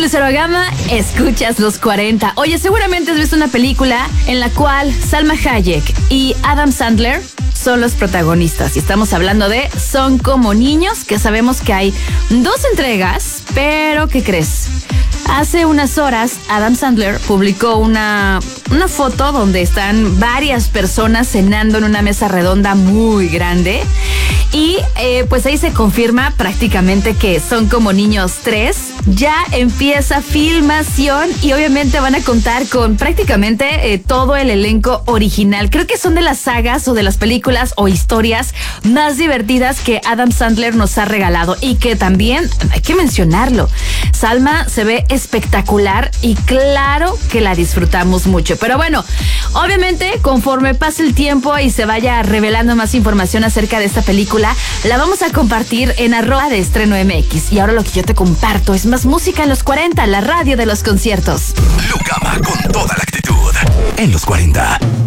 soy Lucero Gama, escuchas Los 40. Oye, seguramente has visto una película en la cual Salma Hayek y Adam Sandler son los protagonistas. Y estamos hablando de Son como niños, que sabemos que hay 2 entregas, pero ¿qué crees? Hace unas horas Adam Sandler publicó una foto donde están varias personas cenando en una mesa redonda muy grande y pues ahí se confirma prácticamente que Son como niños 3 ya empieza filmación y obviamente van a contar con prácticamente todo el elenco original. Creo que son de las sagas o de las películas o historias más divertidas que Adam Sandler nos ha regalado y que también hay que mencionarlo. Salma se ve espectacular y claro que la disfrutamos mucho. Pero bueno, obviamente conforme pase el tiempo y se vaya revelando más información acerca de esta película, la vamos a compartir en @deestreno.mx. Y ahora lo que yo te comparto es más música en Los 40, la radio de los conciertos. Lucama con toda la actitud en Los 40.